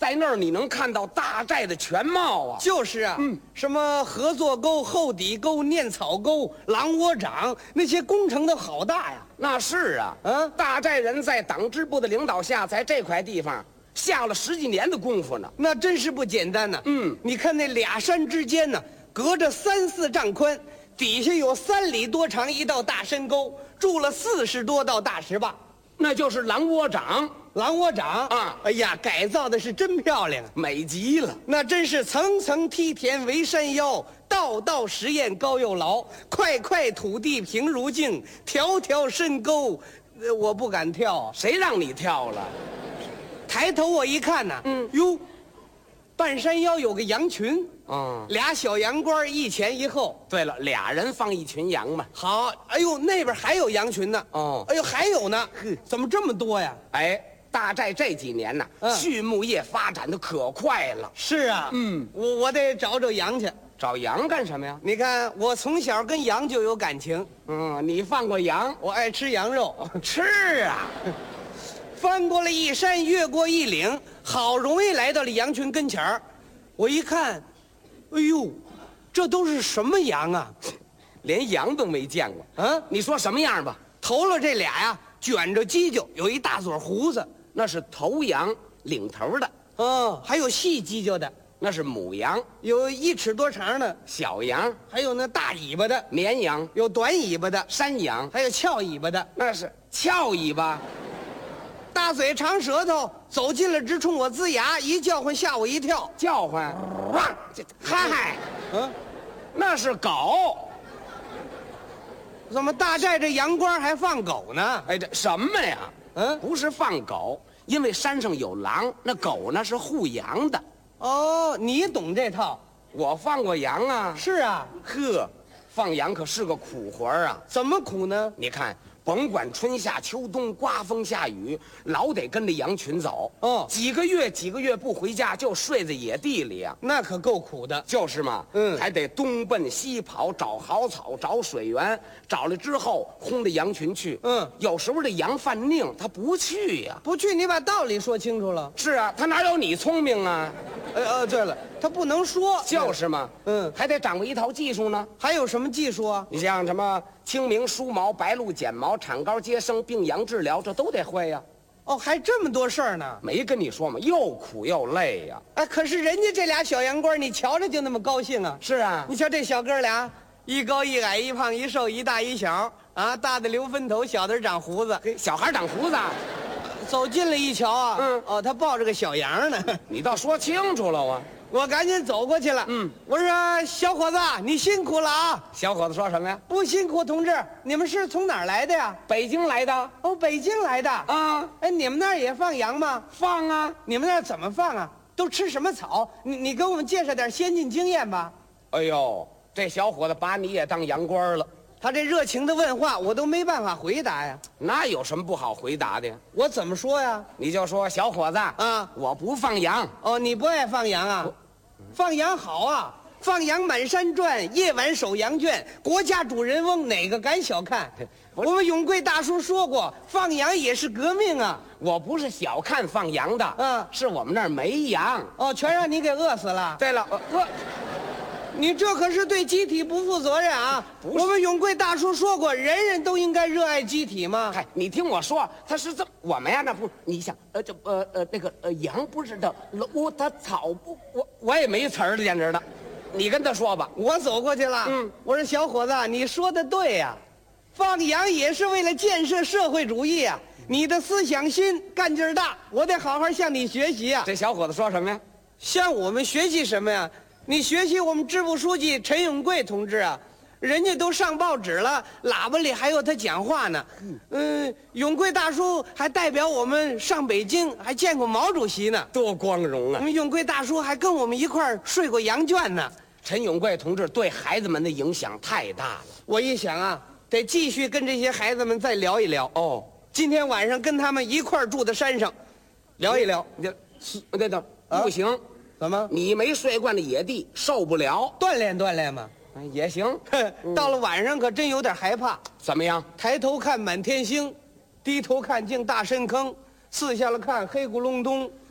在那儿你能看到大寨的全貌啊。 就是啊，什么合作沟、后底沟、念草沟、狼窝掌，那些工程都好大呀。 那是啊，大寨人在党支部的领导下，在这块地方下了10几年的功夫呢。 那真是不简单呢。你看那俩山之间呢，隔着3、4丈宽，底下有3里多长一道大深沟，筑了40多道大石坝， 那就是狼窝掌， 狼窝掌啊。 哎呀，改造的是真漂亮， 美极了。 那真是层层梯田围山腰，道道石堰高又牢，块块土地平如镜，条条深沟，我不敢跳。 谁让你跳了？ 抬头我一看呐，哟，半山腰有个羊群，俩小羊倌一前一后。 对了，俩人放一群羊嘛。 好，哎呦，那边还有羊群呢。哎呦，还有呢，怎么这么多呀？ 哎，大寨这几年呢，畜牧业发展的可快了。 是啊，我得找找羊去。 找羊干什么呀？ 你看，我从小跟羊就有感情。 你放过羊， 我爱吃羊肉。 吃啊！ 翻过了一山，越过一岭，好容易来到了羊群跟前儿。我一看，哎呦，这都是什么羊啊？ 连羊都没见过。你说什么样吧？ 头了这俩呀，卷着犄角，有一大撮胡子， 那是头羊，领头的。 还有细犄角的， 那是母羊， 有1尺多长的； 小羊， 还有那大尾巴的， 绵羊， 有短尾巴的； 山羊， 还有翘尾巴的， 那是翘尾巴。 大嘴长舌头，走近了直冲我呲牙，一叫唤吓我一跳。 叫唤，嗨，那是狗。 怎么大寨这羊倌还放狗呢？ 哎，这什么呀？不是放狗，因为山上有狼，那狗呢是护羊的。 哦，你懂这套。 我放过羊啊。 是啊。 呵，放羊可是个苦活啊。 怎么苦呢？ 你看，甭管春夏秋冬，刮风下雨，老得跟着羊群走。几个月不回家，就睡在野地里啊。 那可够苦的。 就是嘛。还得东奔西跑，找好草，找水源，找了之后轰着羊群去。有时候这羊犯宁，他不去呀。 不去，你把道理说清楚了。 是啊，他哪有你聪明啊？ 对了，他不能说。 就是嘛。还得掌握一套技术呢。 还有什么技术啊？ 你像什么清明梳毛、白露剪毛、产膏接生、病羊治疗，这都得会呀。 还这么多事儿呢？ 没跟你说吗？又苦又累呀。 可是人家这俩小羊倌，你瞧着就那么高兴啊。 是啊， 你瞧这小哥俩，一高一矮，一胖一瘦，一大一小啊，大的留分头，小的长胡子。 小孩长胡子。 走近了一瞧啊，他抱着个小羊呢。 你倒说清楚了啊！ 我赶紧走过去了。我说小伙子，你辛苦了啊！ 小伙子说什么呀？ 不辛苦，同志。你们是从哪儿来的呀？ 北京来的。 北京来的啊！哎，你们那儿也放羊吗？ 放啊！ 你们那儿怎么放啊？都吃什么草？你给我们介绍点先进经验吧。 哎呦，这小伙子把你也当羊倌了。 他这热情的问话，我都没办法回答呀。 那有什么不好回答的呀？ 我怎么说呀？ 你就说小伙子啊，我不放羊。 你不爱放羊啊？放羊好啊！放羊满山转，夜晚守羊圈，国家主人翁哪个敢小看？我们永贵大叔说过，放羊也是革命啊！ 我不是小看放羊的，是我们那儿没羊。 全让你给饿死了。 对了， 你这可是对机体不负责任啊！我们永贵大叔说过，人人都应该热爱机体嘛。 你听我说，他是这我们呀，那不你想那个羊不是的，它草不，我也没词儿了，简直的。你跟他说吧。 我走过去了。我说小伙子，你说的对呀，放羊也是为了建设社会主义啊！你的思想新，干劲儿大，我得好好向你学习啊！ 这小伙子说什么呀？ 向我们学习什么呀？你学习我们支部书记陈永贵同志啊，人家都上报纸了，喇叭里还有他讲话呢。永贵大叔还代表我们上北京，还见过毛主席呢， 多光荣啊！ 我们永贵大叔还跟我们一块儿睡过羊圈呢。 陈永贵同志对孩子们的影响太大了。 我一想啊，得继续跟这些孩子们再聊一聊。今天晚上跟他们一块儿住在山上，聊一聊。 等，不行。 怎么？ 你没睡惯的野地，受不了。 锻炼锻炼嘛， 也行。 到了晚上可真有点害怕。 怎么样？ 抬头看满天星，低头看竟大深坑，四下了看黑咕隆咚，